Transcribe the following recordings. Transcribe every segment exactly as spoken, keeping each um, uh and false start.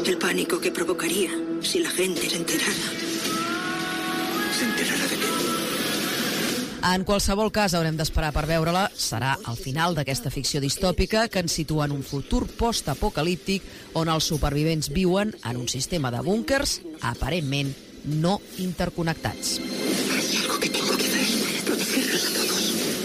El pánico que provocaría si la gente se enterara. ¿Se enterarà de què? En qualsevol cas, haurem d'esperar per veure-la. Serà al final d'aquesta ficció distòpica que ens situa en un futur post-apocalíptic on els supervivents viuen en un sistema de búnkers aparentment no interconnectats. Hay algo que tengo que hacer. Protegerlos a todos.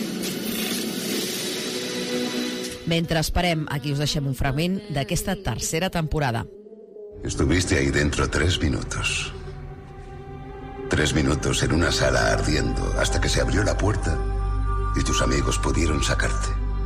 Mentre esperem, aquí us deixem un fragment d'aquesta tercera temporada. Estuviste ahí dentro tres minutos. Tres minutos en una sala ardiendo hasta que se abrió la puerta y tus amigos pudieron sacarte.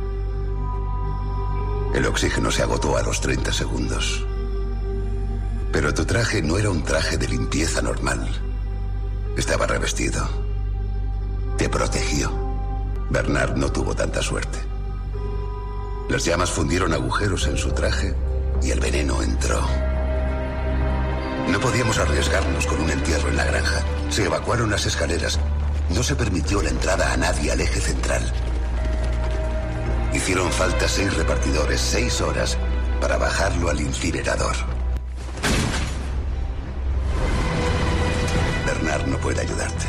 El oxígeno se agotó a los treinta segundos. Pero tu traje no era un traje de limpieza normal. Estaba revestido. Te protegió. Bernard no tuvo tanta suerte. Las llamas fundieron agujeros en su traje y el veneno entró. No podíamos arriesgarnos con un entierro en la granja. Se evacuaron las escaleras. No se permitió la entrada a nadie al eje central. Hicieron falta seis repartidores, seis horas, para bajarlo al incinerador. Bernard no puede ayudarte.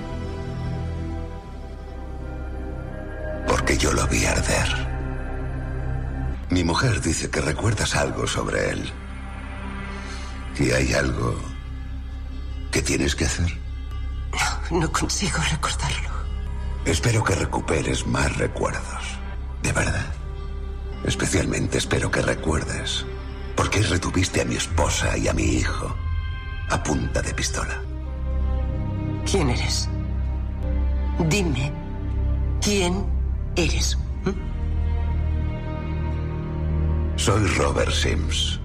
Porque yo lo vi arder. Mi mujer dice que recuerdas algo sobre él. ¿Y hay algo que tienes que hacer? No, no consigo recordarlo. Espero que recuperes más recuerdos. De verdad. Especialmente espero que recuerdes por qué retuviste a mi esposa y a mi hijo a punta de pistola. ¿Quién eres? Dime, ¿quién eres? ¿Mm? Soy Robert Sims.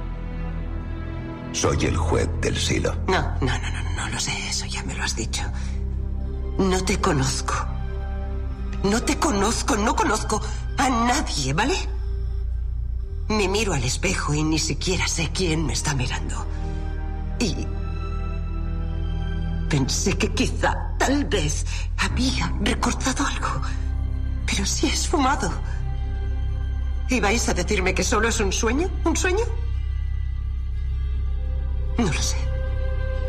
Soy el juez del silo. No, no, no, no, no lo sé, eso ya me lo has dicho. No te conozco. No te conozco, no conozco a nadie, ¿vale? Me miro al espejo y ni siquiera sé quién me está mirando. Y pensé que quizá, tal vez, había recordado algo. Pero sí he esfumado. ¿Y vais a decirme que solo es un sueño? ¿Un sueño? No lo sé.